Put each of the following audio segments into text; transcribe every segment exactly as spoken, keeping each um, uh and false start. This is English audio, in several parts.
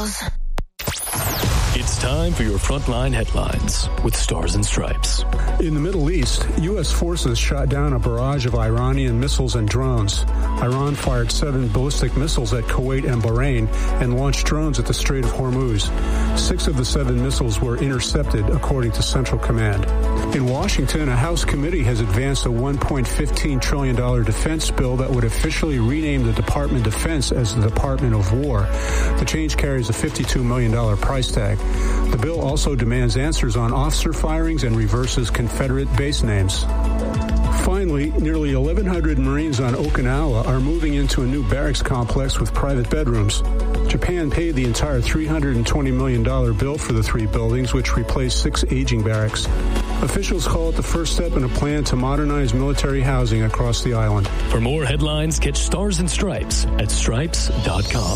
It's time for your Frontline headlines with Stars and Stripes. In the Middle East, U S forces shot down a barrage of Iranian missiles and drones. Iran fired seven ballistic missiles at Kuwait and Bahrain and launched drones at the Strait of Hormuz. Six of the seven missiles were intercepted, according to Central Command. In Washington, a House committee has advanced a one point one five trillion dollars defense bill that would officially rename the Department of Defense as the Department of War. The change carries a fifty-two million dollars price tag. The bill also demands answers on officer firings and reverses Confederate base names. Finally, nearly eleven hundred Marines on Okinawa are moving into a new barracks complex with private bedrooms. Japan paid the entire three hundred twenty million dollars bill for the three buildings, which replaced six aging barracks. Officials call it the first step in a plan to modernize military housing across the island. For more headlines, catch Stars and Stripes at stripes dot com.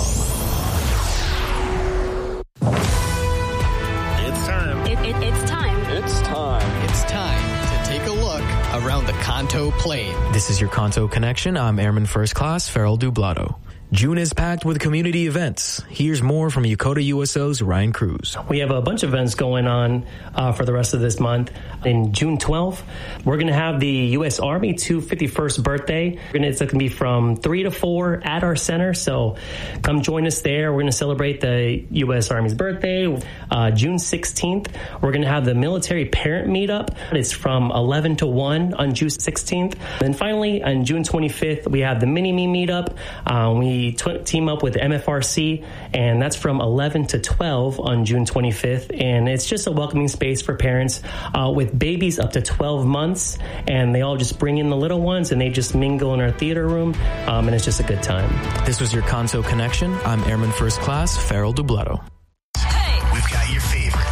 It's time. It, it, it's time. It's time. It's time to take a look around the Kanto Plain. This is your Kanto Connection. I'm Airman First Class Farrell Dublado. June is packed with community events. Here's more from Yokota U S O's Ryan Cruz. We have a bunch of events going on uh, for the rest of this month. In June twelfth, we're going to have the U S Army two hundred fifty-first birthday. And it's going to be from three to four at our center. So come join us there. We're going to celebrate the U S Army's birthday. Uh, June sixteenth, we're going to have the military parent meetup. It's from eleven to one on June sixteenth. And finally, on June twenty-fifth, we have the Mini-Me meetup. Uh, we We t- team up with M F R C, and that's from eleven to twelve on June twenty-fifth. And it's just a welcoming space for parents uh, with babies up to twelve months, and they all just bring in the little ones, and they just mingle in our theater room, um, and it's just a good time. This was your Kanto Connection. I'm Airman First Class Farrell Dublado. Hey! We've got your favorite